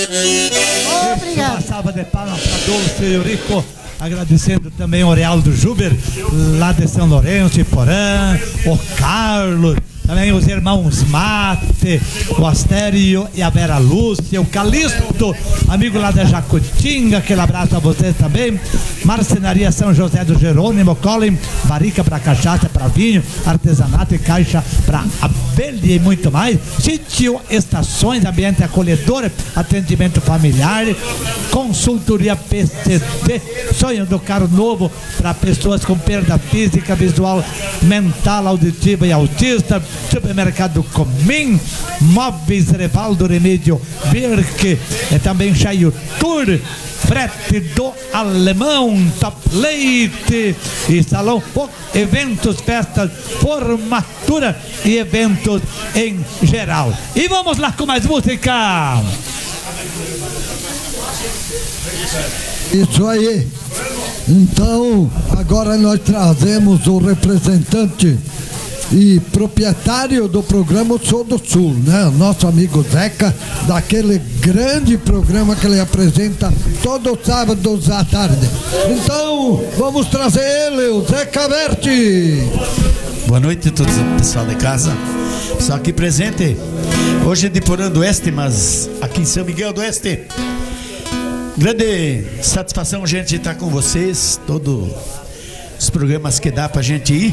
Obrigado. Uma salva de palmas para Dulce e Eurico. Agradecendo também o Realdo Juber, lá de São Lourenço, Iporã, o Carlos, também os irmãos Mate, o Astério e a Vera Lúcia, o Calixto, amigo lá da Jacutinga, aquele abraço a vocês também. Marcenaria São José do Jerônimo, Colin, Barica para cachaça, para vinho, artesanato e caixa para abelha e muito mais. Sítio Estações, ambiente acolhedor, atendimento familiar, consultoria PCD, sonho do carro novo para pessoas com perda física, visual, mental, auditiva e autista. Supermercado Comim, Móveis Revaldo Remídio Birk, também Chaio Tour, frete do Alemão, Top Leite e Salão, eventos, festas, formatura e eventos em geral. E vamos lá com mais música. Isso aí. Então, agora nós trazemos o representante e proprietário do programa Sou do Sul, né? Nosso amigo Zeca, daquele grande programa que ele apresenta todos os sábados à tarde. Então, vamos trazer ele, o Zeca Berti. Boa noite a todos o pessoal de casa, pessoal aqui presente. Hoje de Porã do Oeste, mas aqui em São Miguel do Oeste. Grande satisfação a gente estar com vocês, todos os programas que dá pra gente ir.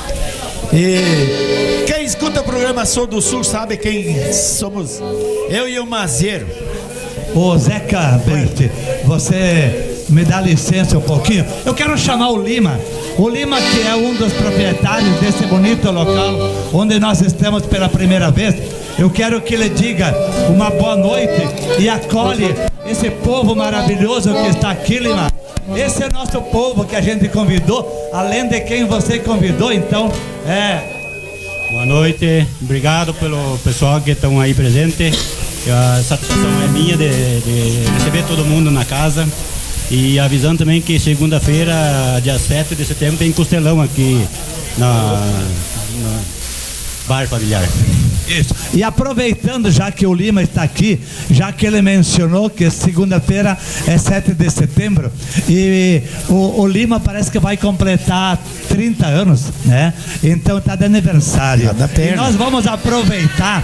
E quem escuta o programa Sou do Sul sabe quem somos. Eu e o Mazeiro. Ô Zeca Berti, você me dá licença um pouquinho? Eu quero chamar o Lima. O Lima, que é um dos proprietários desse bonito local onde nós estamos pela primeira vez. Eu quero que ele diga uma boa noite e acolhe esse povo maravilhoso que está aqui, Lima. Esse é nosso povo que a gente convidou, além de quem você convidou, então Boa noite, obrigado pelo pessoal que estão aí presente. A satisfação é minha de receber todo mundo na casa. E avisando também que segunda-feira, dia 7 de setembro, tem costelão aqui na Bar Familiar. Isso. E aproveitando, já que o Lima está aqui, já que ele mencionou que segunda-feira é 7 de setembro, e o Lima parece que vai completar 30 anos, né? Então está de aniversário. E nós vamos aproveitar,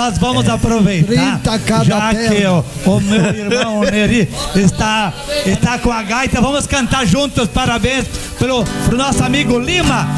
30 cada já perna. que o meu irmão Neri está com a gaita, vamos cantar juntos, parabéns pro nosso amigo Lima.